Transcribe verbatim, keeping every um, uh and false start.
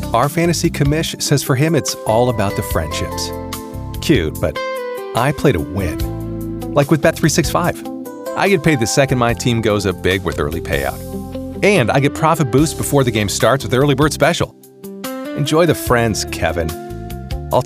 Our fantasy commish says for him it's all about the friendships. Cute, but I play to win. Like with Bet three sixty-five. I get paid the second my team goes up big with early payout. And I get profit boost before the game starts with Early Bird Special. Enjoy the friends, Kevin.